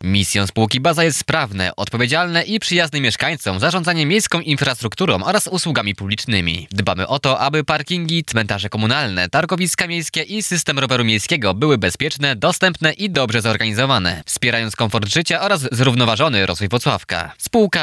Misją spółki Baza jest sprawne, odpowiedzialne i przyjazne mieszkańcom zarządzanie miejską infrastrukturą oraz usługami publicznymi. Dbamy o to, aby parkingi, cmentarze komunalne, targowiska miejskie i system roweru miejskiego były bezpieczne, dostępne i dobrze zorganizowane, wspierając komfort życia oraz zrównoważony rozwój Włocławka. Spółka